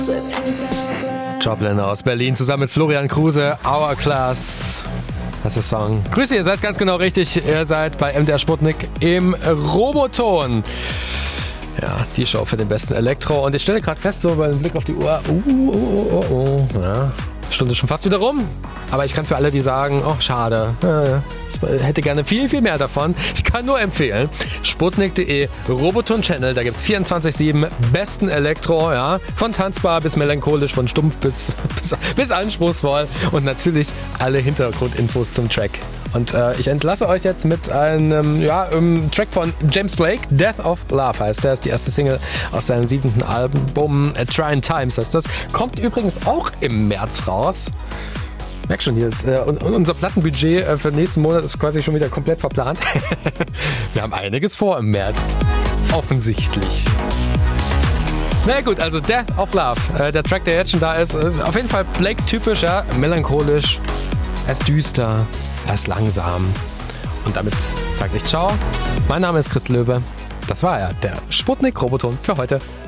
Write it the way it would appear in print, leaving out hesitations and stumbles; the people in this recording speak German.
Joplin aus Berlin zusammen mit Florian Kruse, Hourglass. Das ist der Song. Grüße, ihr seid ganz genau richtig. Ihr seid bei MDR Sputnik im Roboton. Ja, die Show für den besten Elektro. Und ich stelle gerade fest, so bei einem Blick auf die Uhr, ja, Stunde schon fast wieder rum. Aber ich kann für alle, die sagen, oh, schade, ich hätte gerne viel, viel mehr davon. Ich kann nur empfehlen, sputnik.de, Roboton-Channel, da gibt es 24/7 besten Elektro, ja, von tanzbar bis melancholisch, von stumpf bis anspruchsvoll und natürlich alle Hintergrundinfos zum Track. Und ich entlasse euch jetzt mit einem Track von James Blake, Death of Love heißt der, ist die erste Single aus seinem 7. Album, Trying Times heißt das. Kommt übrigens auch im März raus. Merk schon, hier ist, unser Plattenbudget für den nächsten Monat ist quasi schon wieder komplett verplant. Wir haben einiges vor im März. Offensichtlich. Na gut, also Death of Love, der Track, der jetzt schon da ist, auf jeden Fall Blake-typisch, ja, melancholisch, er ist düster, er ist langsam. Und damit sage ich ciao. Mein Name ist Chris Löwe. Das war er, der Sputnik Roboton für heute.